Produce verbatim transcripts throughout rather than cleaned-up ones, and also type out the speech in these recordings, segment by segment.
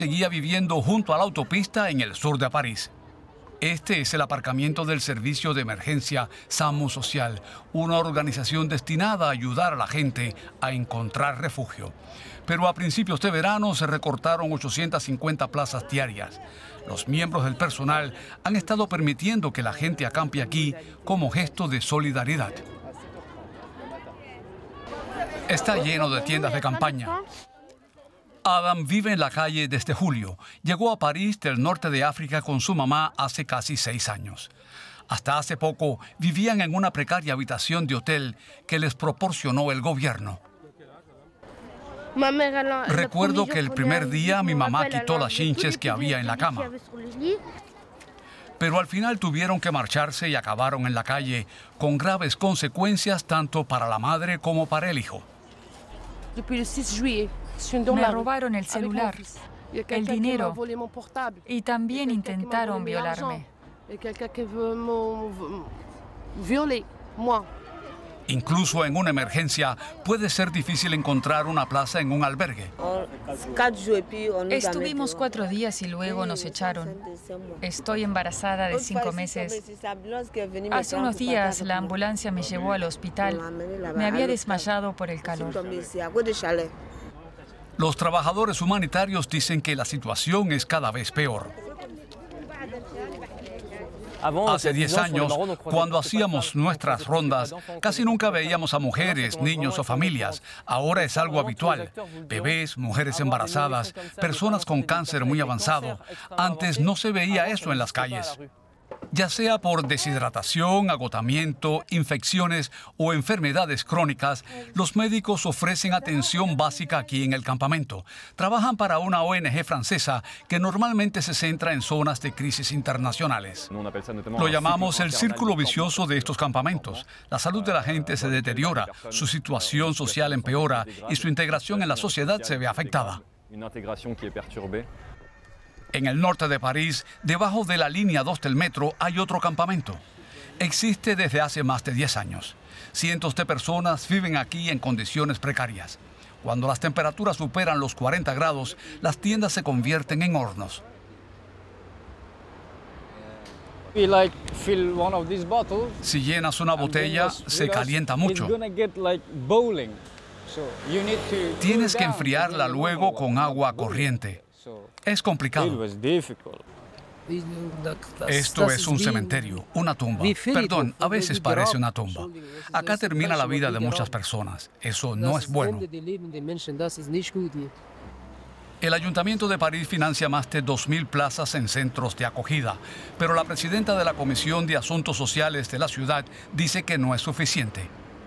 seguía viviendo junto a la autopista en el sur de París. Este es el aparcamiento del Servicio de Emergencia SAMU Social, una organización destinada a ayudar a la gente a encontrar refugio. Pero a principios de verano se recortaron ochocientas cincuenta plazas diarias. Los miembros del personal han estado permitiendo que la gente acampe aquí como gesto de solidaridad. Está lleno de tiendas de campaña. Adam vive en la calle desde julio. Llegó a París del norte de África con su mamá hace casi seis años. Hasta hace poco vivían en una precaria habitación de hotel que les proporcionó el gobierno. Recuerdo que el primer día mi mamá quitó las chinches que había en la cama. Pero al final tuvieron que marcharse y acabaron en la calle con graves consecuencias tanto para la madre como para el hijo. Me robaron el celular, el dinero y también intentaron violarme. Incluso en una emergencia puede ser difícil encontrar una plaza en un albergue. Estuvimos cuatro días y luego nos echaron. Estoy embarazada de cinco meses. Hace unos días la ambulancia me llevó al hospital. Me había desmayado por el calor. Los trabajadores humanitarios dicen que la situación es cada vez peor. Hace diez años, cuando hacíamos nuestras rondas, casi nunca veíamos a mujeres, niños o familias. Ahora es algo habitual. Bebés, mujeres embarazadas, personas con cáncer muy avanzado. Antes no se veía eso en las calles. Ya sea por deshidratación, agotamiento, infecciones o enfermedades crónicas, los médicos ofrecen atención básica aquí en el campamento. Trabajan para una O N G francesa que normalmente se centra en zonas de crisis internacionales. Lo llamamos el círculo vicioso de estos campamentos. La salud de la gente se deteriora, su situación social empeora y su integración en la sociedad se ve afectada. En el norte de París, debajo de la línea dos del metro, hay otro campamento. Existe desde hace más de diez años. Cientos de personas viven aquí en condiciones precarias. Cuando las temperaturas superan los cuarenta grados, las tiendas se convierten en hornos. Si llenas una botella, se calienta mucho. Tienes que enfriarla luego con agua corriente. Es complicado. Esto es un cementerio, una tumba. Perdón, a veces parece una tumba. Acá termina la vida de muchas personas. Eso no es bueno. El Ayuntamiento de París financia más de dos mil plazas en centros de acogida, pero la presidenta de la Comisión de Asuntos Sociales de la ciudad dice que no es suficiente.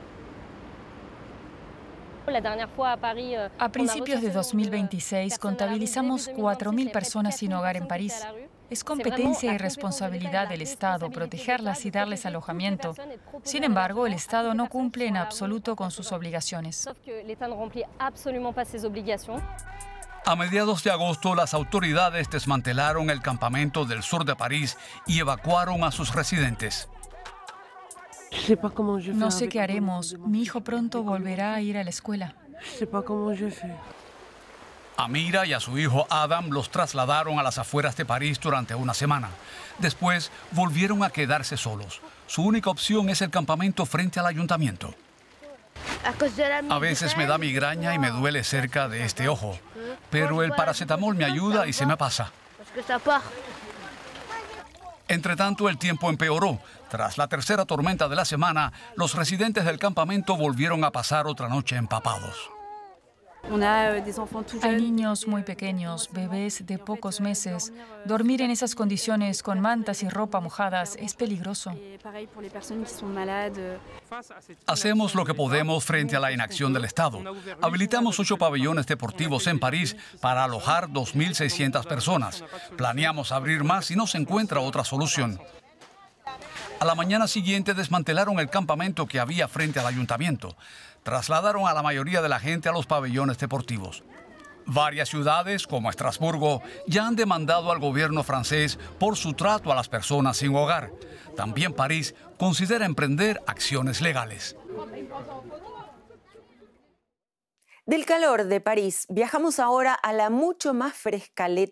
A principios de dos mil veintiséis contabilizamos cuatro mil personas sin hogar en París. Es competencia y responsabilidad del Estado protegerlas y darles alojamiento. Sin embargo, el Estado no cumple en absoluto con sus obligaciones. A mediados de agosto, las autoridades desmantelaron el campamento del sur de París y evacuaron a sus residentes. No sé qué haremos. Mi hijo pronto volverá a ir a la escuela. A Mira y a su hijo Adam los trasladaron a las afueras de París durante una semana. Después volvieron a quedarse solos. Su única opción es el campamento frente al ayuntamiento. A veces me da migraña y me duele cerca de este ojo, pero el paracetamol me ayuda y se me pasa. Entre tanto, el tiempo empeoró. Tras la tercera tormenta de la semana, los residentes del campamento volvieron a pasar otra noche empapados. Hay niños muy pequeños, bebés de pocos meses. Dormir en esas condiciones con mantas y ropa mojadas es peligroso. Hacemos lo que podemos frente a la inacción del Estado. Habilitamos ocho pabellones deportivos en París para alojar dos mil seiscientas personas. Planeamos abrir más si no se encuentra otra solución. A la mañana siguiente desmantelaron el campamento que había frente al ayuntamiento. Trasladaron a la mayoría de la gente a los pabellones deportivos. Varias ciudades, como Estrasburgo, ya han demandado al gobierno francés por su trato a las personas sin hogar. También París considera emprender acciones legales. Del calor de París, viajamos ahora a la mucho más fresca